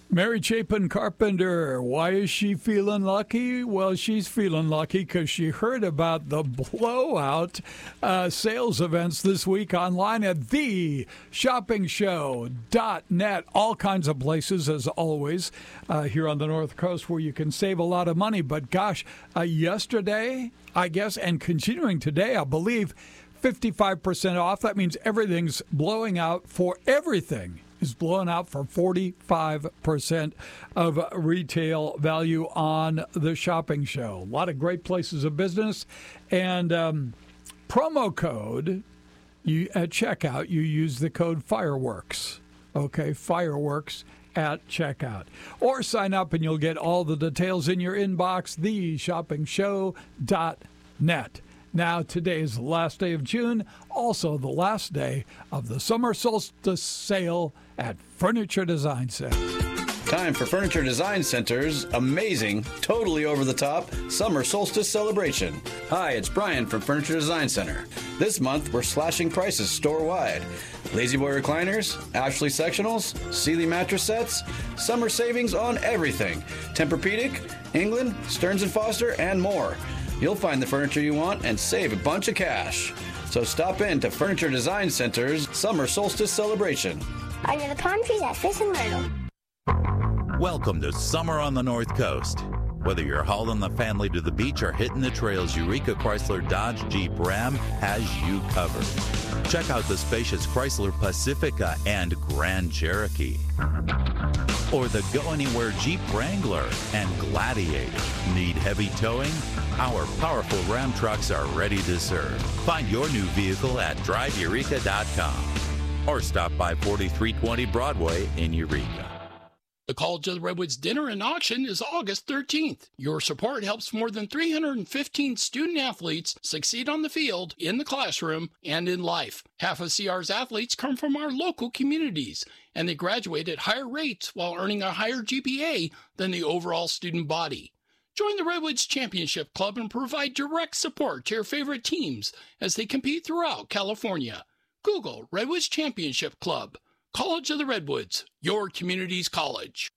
Mary Chapin Carpenter, why is she feeling lucky? Well, she's feeling lucky because she heard about the blowout sales events this week online at theshoppingshow.net. All kinds of places, as always, here on the North Coast where you can save a lot of money. But gosh, yesterday, I guess, and continuing today, I believe, 55% off. That means everything's blowing out for everything. Is blowing out for 45% of retail value on the shopping show. A lot of great places of business. And promo code, at checkout, you use the code FIREWORKS. Okay, FIREWORKS at checkout. Or sign up and you'll get all the details in your inbox, theshoppingshow.net. Now, today is the last day of June, also the last day of the summer solstice sale at Furniture Design Center. Time for Furniture Design Center's amazing, totally over-the-top summer solstice celebration. Hi, it's Brian from Furniture Design Center. This month, we're slashing prices store-wide. Lazy Boy recliners, Ashley sectionals, Sealy mattress sets, summer savings on everything. Tempur-Pedic, England, Stearns & Foster, and more. You'll find the furniture you want and save a bunch of cash. So stop in to Furniture Design Center's Summer Solstice Celebration. Under the palm trees at Fifth and Myrtle. Welcome to Summer on the North Coast. Whether you're hauling the family to the beach or hitting the trails, Eureka Chrysler Dodge Jeep Ram has you covered. Check out the spacious Chrysler Pacifica and Grand Cherokee. Or the Go Anywhere Jeep Wrangler and Gladiator. Need heavy towing? Our powerful Ram trucks are ready to serve. Find your new vehicle at driveeureka.com or stop by 4320 Broadway in Eureka. The College of the Redwoods Dinner and Auction is August 13th. Your support helps more than 315 student-athletes succeed on the field, in the classroom, and in life. Half of CR's athletes come from our local communities, and they graduate at higher rates while earning a higher GPA than the overall student body. Join the Redwoods Championship Club and provide direct support to your favorite teams as they compete throughout California. Google Redwoods Championship Club. College of the Redwoods, your community's college.